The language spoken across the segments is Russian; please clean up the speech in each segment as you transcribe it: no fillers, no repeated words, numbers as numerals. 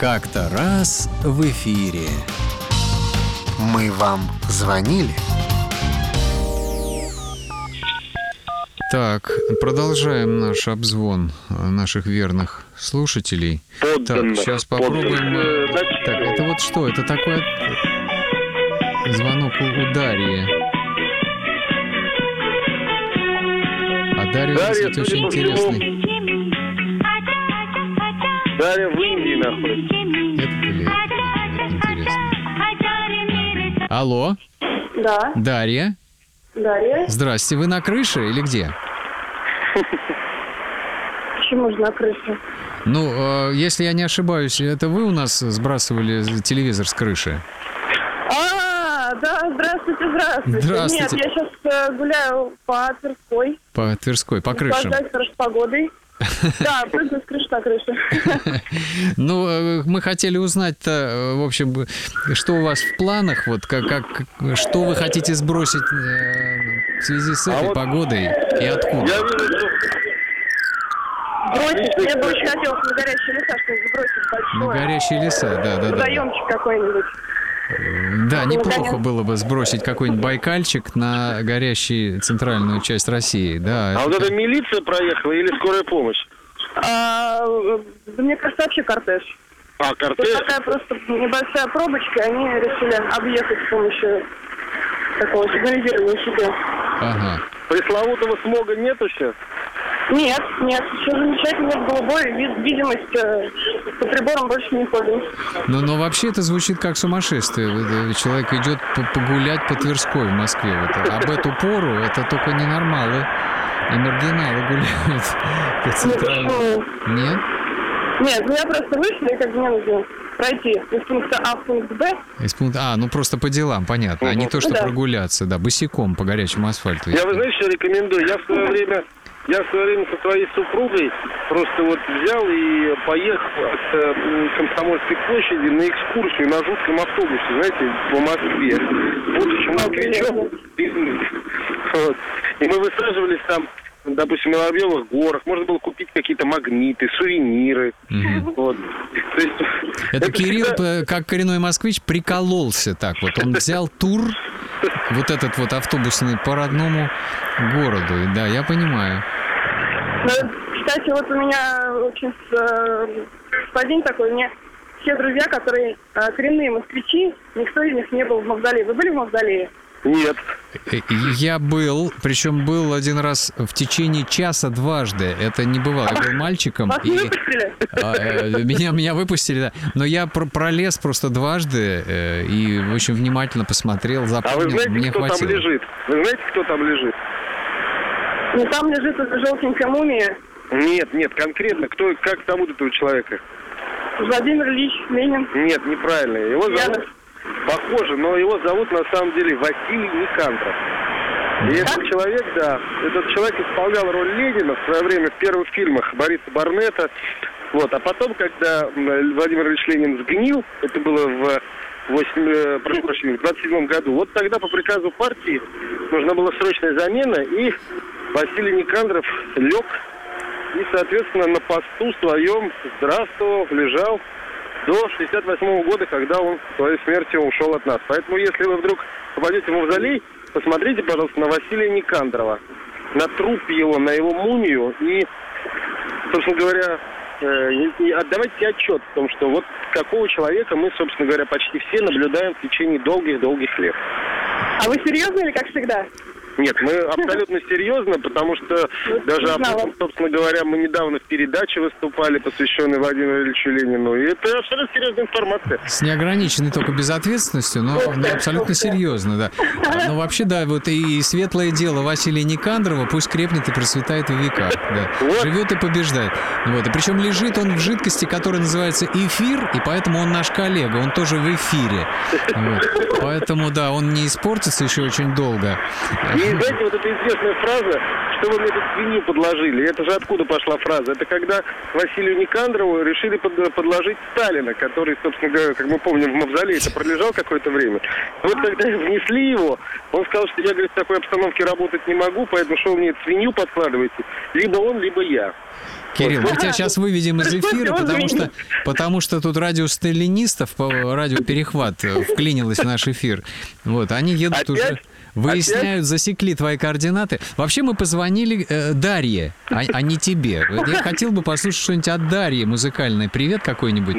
Как-то раз в эфире. Мы вам звонили? Так, продолжаем наш обзвон наших верных слушателей. Так, сейчас попробуем. Так, это вот что? Это такое звонок у Дарьи. А Дарья, кстати, очень интересный. Дарья в Индии находится. Это или это интересно. Алло? Да. Дарья? Дарья. Здрасте, вы на крыше или где? Почему же на крыше? Ну, если я не ошибаюсь, это вы у нас сбрасывали телевизор с крыши? Да, здравствуйте. Здравствуйте. Нет, я сейчас гуляю по Тверской. По Тверской, по крышам. Наслаждаюсь хорошей погодой. Да, прыгну с крыши на крышу. Ну, мы хотели узнать-то, в общем, что у вас в планах, вот что вы хотите сбросить в связи с этой погодой и откуда? Я вижу, что... Бросить, мне бы очень хотелось на горящие леса что-нибудь сбросить большое. На горящие леса, да. Заемчик какой-нибудь. Да, неплохо было бы сбросить какой-нибудь Байкальчик на горящую центральную часть России, да. А вот эта милиция проехала или скорая помощь? Мне кажется, вообще кортеж. Кортеж? Тут такая просто небольшая пробочка, они решили объехать с помощью такого сигнализирования себе. Ага. Пресловутого смога нету сейчас? Нет, все замечательно, нет голубой, видимость по приборам больше не ходим. Но вообще это звучит как сумасшествие. Человек идет погулять по Тверской в Москве. Вот. Об эту пору это только ненормалы и маргиналы гуляют по центральному. Нет? Нет, я просто вышла, и мне нужно пройти из пункта А в пункт Б. Ну просто по делам, понятно. А не то, что прогуляться, босиком по горячему асфальту. Я, вы знаете, что рекомендую? Я в свое время со своей супругой просто вот взял и поехал от Комсомольской площади на экскурсию на жутком автобусе, знаете, по Москве. Будучи москвичом. Вот. И мы высаживались там, допустим, на Воробьевых горах. Можно было купить какие-то магниты, сувениры. Вот. То есть, это Кирилл, как коренной москвич, прикололся так вот. Он взял тур, вот этот вот автобусный, по родному городу. Да, я понимаю. Кстати, вот у меня очень господин такой, у меня все друзья, которые коренные москвичи, никто из них не был в Мавзолее. Вы были в Мавзолее? Нет. Я был, причем был один раз в течение часа дважды. Это не бывало. Я был мальчиком. Вас не выпустили? Меня выпустили, да. Но я пролез просто дважды и очень внимательно посмотрел, запомнил. А вы знаете, мне кто хватило. там лежит? Вы знаете, кто там лежит? Ну, там лежит эта желтенькая мумия. Нет, конкретно. Как зовут этого человека? Владимир Ильич Ленин. Нет, неправильно. Его зовут... Похоже, но его зовут на самом деле Василий Никандров. И этот человек исполнял роль Ленина в свое время в первых фильмах Бориса Барнета. Вот. А потом, когда Владимир Ильич Ленин сгнил, это было в 27 году, вот тогда по приказу партии нужна была срочная замена, и Василий Никандров лег и, соответственно, на посту своем здравствовал, лежал до 68 года, когда он своей смертью ушел от нас. Поэтому, если вы вдруг попадете в Мавзолей, посмотрите, пожалуйста, на Василия Никандрова, на труп его, на его мумию и, собственно говоря, отдавайте себе отчет в том, что вот какого человека мы, собственно говоря, почти все наблюдаем в течение долгих-долгих лет. А вы серьезно или как всегда? Нет, мы абсолютно серьезно, потому что даже, собственно говоря, мы недавно в передаче выступали, посвященной Владимиру Ильичу Ленину, и это абсолютно серьезная информация. С неограниченной только безответственностью, но абсолютно серьезно, да. Но вообще, да, вот и светлое дело Василия Никандрова пусть крепнет и процветает в веках, да. Живет и побеждает. Вот. И причем лежит он в жидкости, которая называется эфир, и поэтому он наш коллега, он тоже в эфире. Вот. Поэтому, да, он не испортится еще очень долго. И знаете, вот эта известная фраза, что вы мне тут свинью подложили, это же откуда пошла фраза? Это когда Василию Никандрову решили подложить Сталина, который, собственно говоря, как мы помним, в Мавзолее-то пролежал какое-то время. Вот когда внесли его, он сказал, что я, говорит, в такой обстановке работать не могу, поэтому что вы мне свинью подкладываете? Либо он, либо я. Кирилл, мы тебя сейчас выведем из эфира, потому что тут радио сталинистов, радиоперехват вклинилось в наш эфир. Вот, они едут уже, выясняют, засекли твои координаты. Вообще мы позвонили Дарье, а не тебе. Я хотел бы послушать что-нибудь от Дарьи музыкальное. Привет какой-нибудь.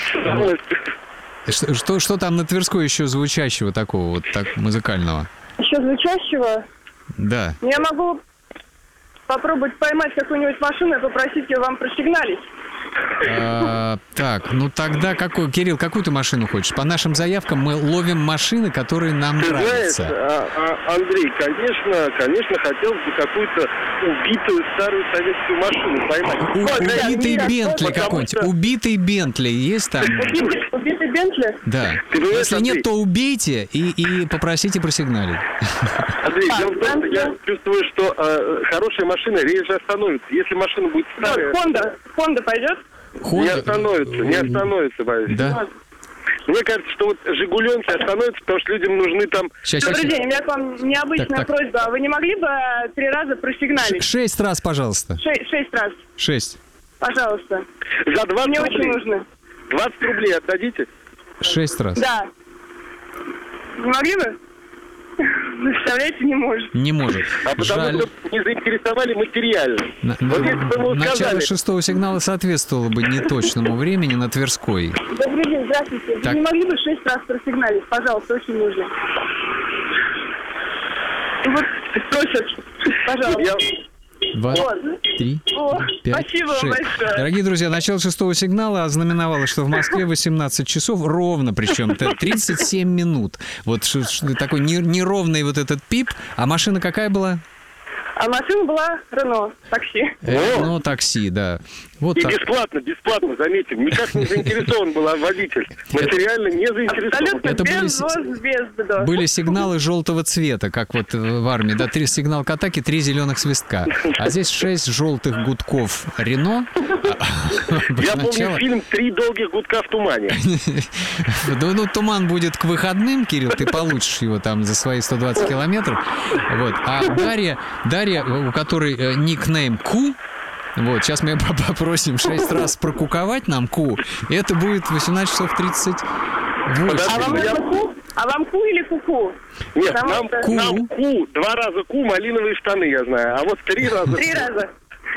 Что там на Тверской еще звучащего такого, вот так музыкального? Еще звучащего? Да. Я могу попробовать поймать какую-нибудь машину и попросить ее вам просигналить. Так, ну тогда Кирилл, какую ты машину хочешь? По нашим заявкам мы ловим машины, которые нам нравятся. Знаешь, Андрей, конечно, хотел бы какую-то убитую старую советскую машину поймать. Убитый Бентли какой-нибудь. Убитый Бентли есть там? Убитый Бентли? Да. Если нет, то убейте и попросите просигналить. Андрей, я чувствую, что хорошая машина реже остановится. Если машина будет старая... Хонда пойдет? Не остановится, боюсь. Да? Мне кажется, что вот «Жигуленки» остановятся, потому что людям нужны там... Добрый день, у меня к вам необычная просьба. Вы не могли бы 3 раза просигналить? 6 раз, пожалуйста. 6 раз. 6. Пожалуйста. За 20 Мне рублей. очень нужно. 20 рублей отдадите? 6 раз. Да. Не могли бы? Представляете, не может. Не может. А потому Жаль. что не заинтересовали материально. Вот если бы ему Начало сказали... 6-го сигнала соответствовало бы неточному времени на Тверской. Добрый день, здравствуйте. Так. Вы не могли бы 6 раз просигналить? Пожалуйста, очень нужно. Вот, просят. Пожалуйста. 2, 3, 5, спасибо вам 6. большое. Дорогие друзья, начало 6-го сигнала ознаменовало, что в Москве 18 часов, ровно причем, 37 минут. Вот такой неровный вот этот пип. А машина какая была? А машина была Рено, такси. Рено такси, да. Вот И так. бесплатно, заметим. Никак не заинтересован был водитель. Материально не заинтересован. Абсолютно Это без были сигналы желтого цвета, как вот в армии, да, 3 сигнал к атаке, 3 зеленых свистка. А здесь 6 желтых гудков Рено. Я помню фильм «Три долгих гудка в тумане». Ну, туман будет к выходным, Кирилл, ты получишь его там за свои 120 километров. Вот. А Дарья, у которой никнейм Ку, вот, сейчас мы попросим 6 раз прокуковать нам Ку, и это будет 18 часов 38. А вам нужно Ку? А вам Ку или Ку-ку? Нет, нам Ку. 2 раза Ку, малиновые штаны, я знаю. А вот 3 раза... 3 раза.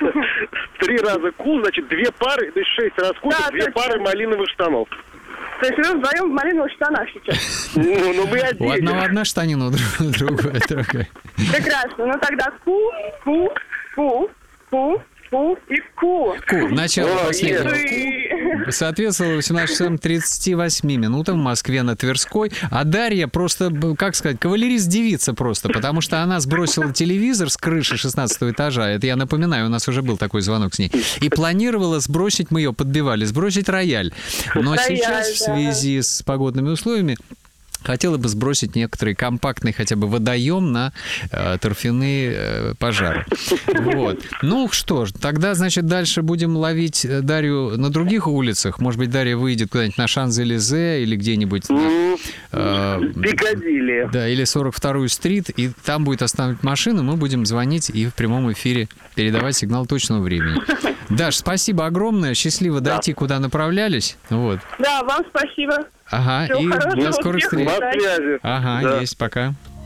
3 раза Ку, значит, 2 пары, то есть 6 раз Ку, 2 пары малиновых штанов. То есть вы вдвоем в малиновых штанах сейчас? Ну, мы отдельно. У одного одна штанина, у другая другая. Прекрасно. Ну тогда Ку, Ку, Ку, Ку, Ку и Ку. Ку, начало последнего Ку. Ку соответствовало 18 часам 38 минутам в Москве на Тверской. А Дарья просто, как сказать, кавалерист-девица просто, потому что она сбросила телевизор с крыши 16 этажа, это я напоминаю, у нас уже был такой звонок с ней, и планировала сбросить, мы ее подбивали, сбросить рояль. Но сейчас в связи с погодными условиями хотела бы сбросить некоторый компактный хотя бы водоем на торфяные пожары. Вот. Ну что ж, тогда, значит, дальше будем ловить Дарью на других улицах. Может быть, Дарья выйдет куда-нибудь на Шанс-Элизе или где-нибудь на... Пикадилли. Да, или 42-ю стрит, и там будет останавливать машину, мы будем звонить и в прямом эфире передавать сигнал точного времени. Даш, спасибо огромное, счастливо дойти, куда направлялись. Вот. Да, вам спасибо. Ага, Всего и хорошего, до скорых успехов, встреч. На связи. Ага, Да. есть, пока.